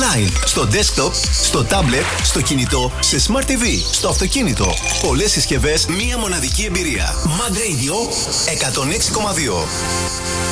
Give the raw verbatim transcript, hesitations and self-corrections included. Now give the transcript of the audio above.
online, στο desktop, στο tablet, στο κινητό, σε Smart τι βι, στο αυτοκίνητο. Πολλές συσκευές, μία μοναδική εμπειρία. Mad Radio εκατόν έξι κόμμα δύο.